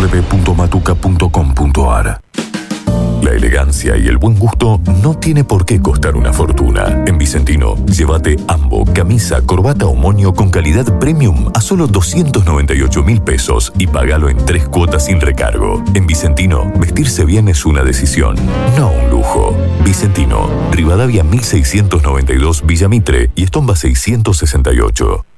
www.matuca.com.ar. La elegancia y el buen gusto no tiene por qué costar una fortuna. En Vicentino, llévate ambo, camisa, corbata o moño con calidad premium a solo 298.000 pesos y pagalo en 3 cuotas sin recargo. En Vicentino, vestirse bien es una decisión, no un lujo. Vicentino, Rivadavia 1692 Villa Mitre y Estomba 668.